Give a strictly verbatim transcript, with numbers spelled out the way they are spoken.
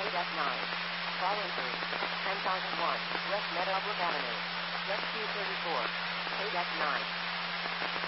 nine. Following through. ten thousand one. West Meadowbrook Avenue. West Q thirty-four. A nine.